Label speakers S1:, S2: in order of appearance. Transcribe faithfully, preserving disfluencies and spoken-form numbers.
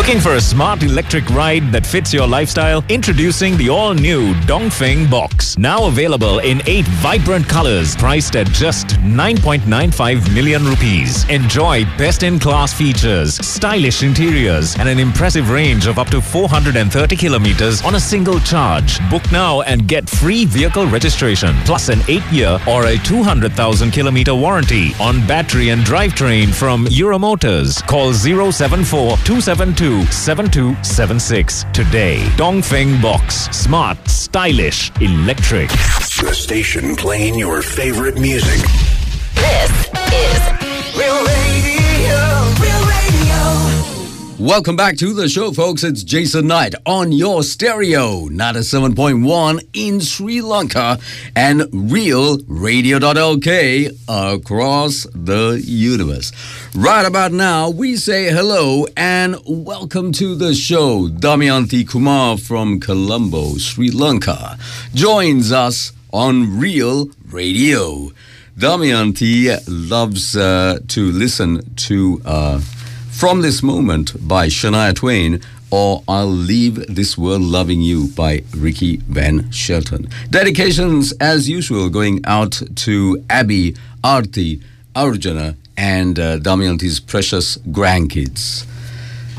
S1: Looking for a smart electric ride that fits your lifestyle? Introducing the all-new Dongfeng Box. Now available in eight vibrant colors, priced at just nine point nine five million rupees. Enjoy best-in-class features, stylish interiors, and an impressive range of up to four hundred thirty kilometers on a single charge. Book now and get free vehicle registration, plus an eight-year or a two hundred thousand kilometer warranty on battery and drivetrain from Euromotors. Call zero seven four two seven two seven two seven six today. Dongfeng Box. Smart, stylish, electric.
S2: The station playing your favorite music.
S3: This is Real Radio. Real Radio.
S4: Welcome back to the show, folks. It's Jason Knight on your stereo, ninety-seven point one in Sri Lanka and real radio dot L K across the universe. Right about now, we say hello and welcome to the show. Damayanti Kumar from Colombo, Sri Lanka, joins us on Real Radio. Damayanti loves uh, to listen to uh, From This Moment by Shania Twain or I'll Leave This World Loving You by Ricky Van Shelton. Dedications, as usual, going out to Abby, Arti, Arjuna, and uh, Damayanti's precious grandkids.